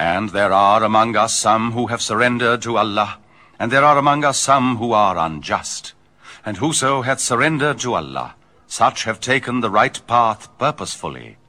And there are among us some who have surrendered to Allah, and there are among us some who are unjust. And whoso hath surrendered to Allah, such have taken the right path purposefully.